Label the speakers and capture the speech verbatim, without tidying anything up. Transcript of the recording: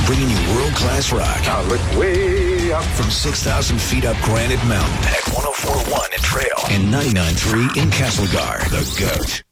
Speaker 1: bringing you world-class rock.
Speaker 2: I look way up
Speaker 1: from six thousand feet up Granite Mountain at one oh four point one in Trail and ninety-nine point three in Castlegar. The GOAT.